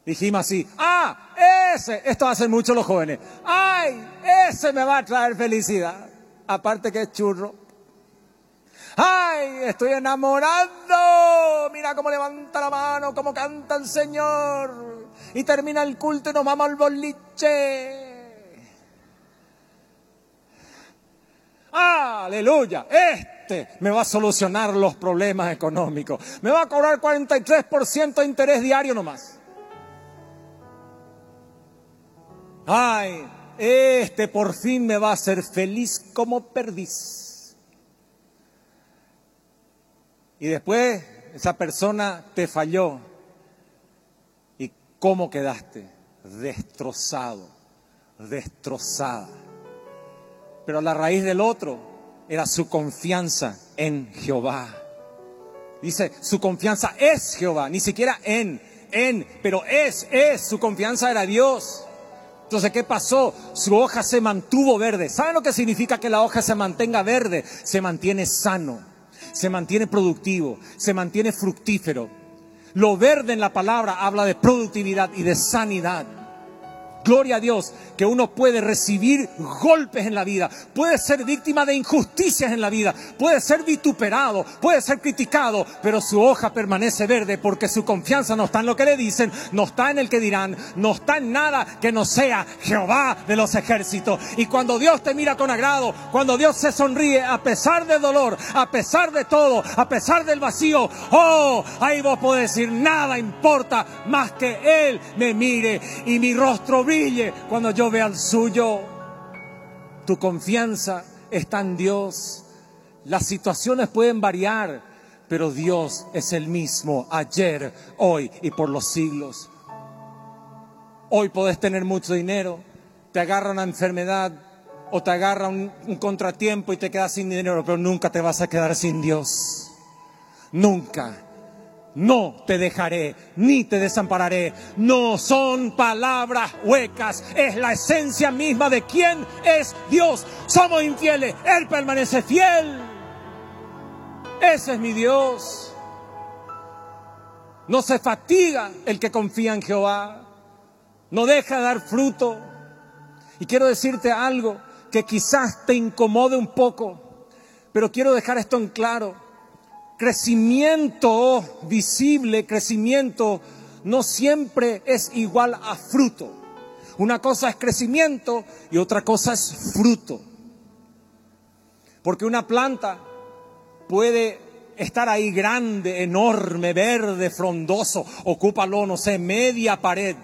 Dijimos así, esto hacen mucho los jóvenes. ¡Ay, ese me va a traer felicidad! Aparte que es churro. ¡Ay, estoy enamorando! Mira cómo levanta la mano, cómo canta el Señor. Y termina el culto y nos vamos al boliche. ¡Aleluya! Este me va a solucionar los problemas económicos. Me va a cobrar 43% de interés diario nomás. ¡Ay! Este por fin me va a hacer feliz como perdiz. Y después esa persona te falló. ¿Y cómo quedaste? Destrozado, destrozada. Pero la raíz del otro era su confianza en Jehová. Dice, su confianza es Jehová, ni siquiera pero su confianza era Dios. Entonces, ¿qué pasó? Su hoja se mantuvo verde. ¿Saben lo que significa que la hoja se mantenga verde? Se mantiene sano, se mantiene productivo, se mantiene fructífero. Lo verde en la palabra habla de productividad y de sanidad. Gloria a Dios, que uno puede recibir golpes en la vida, puede ser víctima de injusticias en la vida, puede ser vituperado, puede ser criticado, pero su hoja permanece verde porque su confianza no está en lo que le dicen, no está en el que dirán, no está en nada que no sea Jehová de los ejércitos. Y cuando Dios te mira con agrado, cuando Dios se sonríe a pesar del dolor, a pesar de todo, a pesar del vacío, ahí vos podés decir, nada importa más que Él me mire y mi rostro brille cuando yo vea el suyo. Tu confianza está en Dios. Las situaciones pueden variar, pero Dios es el mismo ayer, hoy y por los siglos. Hoy podés tener mucho dinero, te agarra una enfermedad o te agarra un contratiempo y te quedas sin dinero, pero nunca te vas a quedar sin Dios. Nunca. No te dejaré, ni te desampararé. No son palabras huecas, es la esencia misma de quién es Dios. Somos infieles, Él permanece fiel. Ese es mi Dios. No se fatiga el que confía en Jehová. No deja de dar fruto. Y quiero decirte algo que quizás te incomode un poco, pero quiero dejar esto en claro. Crecimiento visible, crecimiento no siempre es igual a fruto. Una cosa es crecimiento y otra cosa es fruto. Porque una planta puede estar ahí grande, enorme, verde, frondoso, ocúpalo, no sé, media pared,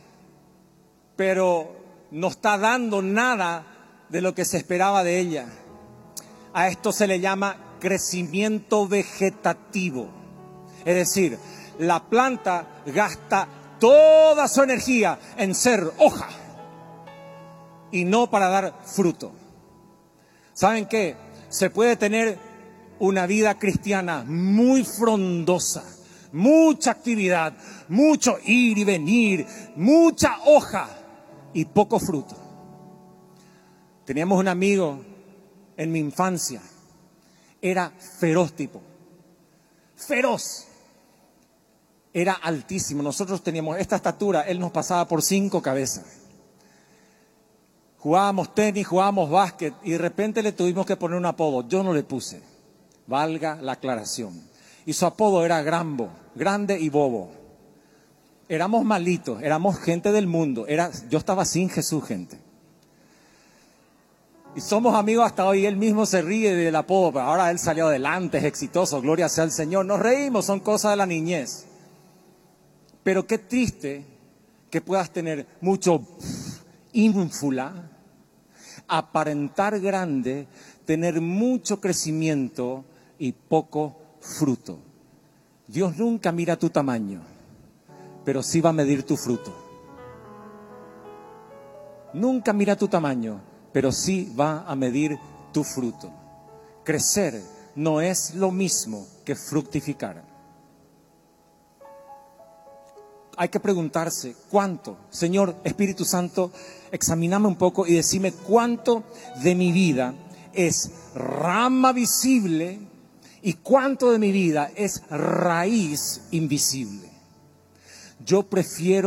pero no está dando nada de lo que se esperaba de ella. A esto se le llama crecimiento vegetativo. Es decir, la planta gasta toda su energía en ser hoja y no para dar fruto. ¿Saben qué? Se puede tener una vida cristiana muy frondosa, mucha actividad, mucho ir y venir, mucha hoja y poco fruto. Teníamos un amigo en mi infancia. Era feroz tipo, feroz, era altísimo. Nosotros teníamos esta estatura, él nos pasaba por 5 cabezas. Jugábamos tenis, jugábamos básquet y de repente le tuvimos que poner un apodo. Yo no le puse, valga la aclaración. Y su apodo era Grambo, grande y bobo. Éramos malitos, éramos gente del mundo. Yo estaba sin Jesús, gente. Y somos amigos hasta hoy. Él mismo se ríe del apodo, pero ahora él salió adelante, es exitoso, gloria sea al Señor. Nos reímos, son cosas de la niñez. Pero qué triste que puedas tener mucho ínfula, aparentar grande, tener mucho crecimiento y poco fruto. Dios nunca mira tu tamaño, pero sí va a medir tu fruto. Nunca mira tu tamaño, pero sí va a medir tu fruto. Crecer no es lo mismo que fructificar. Hay que preguntarse, ¿cuánto? Señor, Espíritu Santo, examíname un poco y decime cuánto de mi vida es rama visible y cuánto de mi vida es raíz invisible. Yo prefiero